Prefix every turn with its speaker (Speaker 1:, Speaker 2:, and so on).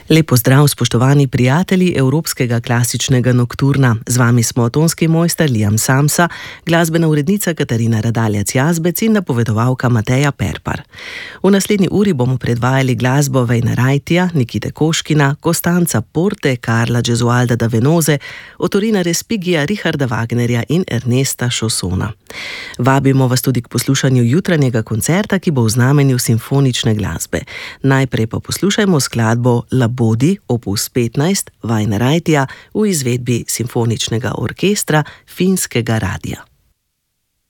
Speaker 1: Lep pozdrav, spoštovani prijatelji Evropskega klasičnega nokturna. Z vami smo tonski mojster Liam Samsa, glasbena urednica Katarina Radaljac-Jazbec in napovedovalka Mateja Perpar. V naslednji uri bomo predvajali glasbo Wainwrightija, Nikite Koškina, Costanza Porte, Carla Gesualda da Venoze, Ottorina Respigija, Richarda Wagnerja in Ernesta Chaussona. Vabimo vas tudi k poslušanju jutranjega koncerta, ki bo v znamenju simfonične glasbe. Najprej pa poslušajmo skladbo Labodi, opus 15, Wainwrightija v izvedbi simfoničnega orkestra Finskega radia.